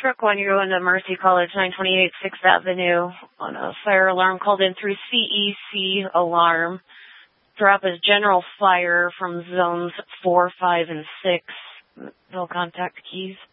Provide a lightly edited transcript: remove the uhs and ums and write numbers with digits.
Truck 1, you're going to Mercy College, 928 6th Avenue on a fire alarm called in through CEC alarm. Drop is general fire from zones 4, 5, and 6. No contact keys.